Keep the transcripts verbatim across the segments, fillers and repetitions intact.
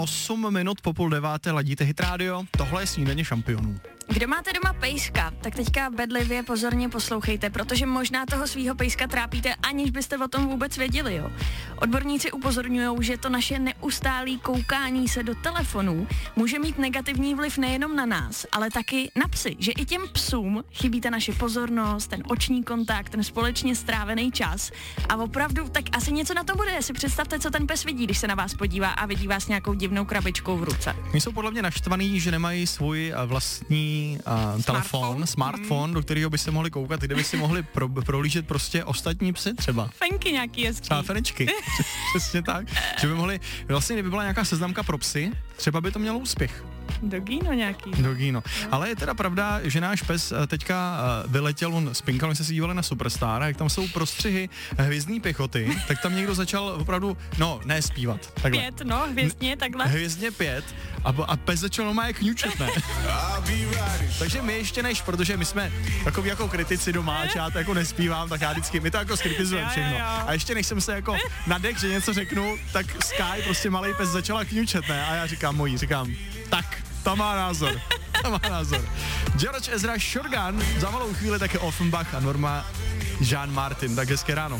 osm minut po půl deváté ladíte Hit Radio, tohle je Snídaně šampionů. Kdo máte doma pejska, tak teďka bedlivě pozorně poslouchejte, protože možná toho svýho pejska trápíte, aniž byste o tom vůbec věděli, jo. Odborníci upozorňují, že to naše neustálý koukání se do telefonů může mít negativní vliv nejenom na nás, ale taky na psy, že i těm psům chybí ta naše pozornost, ten oční kontakt, ten společně strávený čas a opravdu tak asi něco na to bude. Si představte, co ten pes vidí, když se na vás podívá a vidí vás nějakou divnou krabičkou v ruce. Oni jsou podle mě naštvaný, že nemají svůj vlastní Uh, telefon, smartphone, mm. do kterého by se mohli koukat, kde by si mohli pro, prolížet prostě ostatní psy třeba. Fenky nějaký hezký. Třeba fenečky, přesně tak. Že by mohli, vlastně kdyby byla nějaká seznamka pro psy, třeba by to mělo úspěch. Dogino nějaký. Dogino. Ale je teda pravda, že náš pes teďka vyletěl, on spinkal, my jsme se dívali na Superstar, a jak tam jsou prostřihy hvězdní pěchoty, tak tam někdo začal opravdu, no, ne zpívat. Takhle. Pět, no, hvězdně, takhle. Hvězdně pět a, a pes začal normálně kňučet, ne? Takže my ještě než, protože my jsme takový jako kritici doma, že já to jako nespívám, tak já vždycky, my to jako skritizujeme všechno. A ještě než jsem se jako nadech, že něco řeknu, tak Sky, prostě malej pes, začala kňučet, ne? A já říkám mojí, říkám, tak, to má názor, to má názor. George Ezra Shotgun, za malou chvíli také Offenbach a Norma Jean Martin, tak hezké ráno.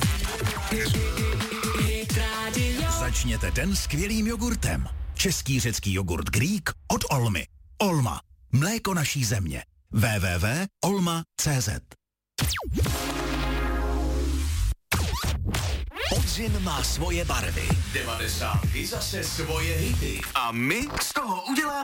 Začněte den skvělým jogurtem. Český řecký jogurt Greek od Olmy. Olma. Mléko naší země. w w w tečka olma tečka c z. Podzim má svoje barvy. devadesátky zase svoje hity. A my z toho uděláme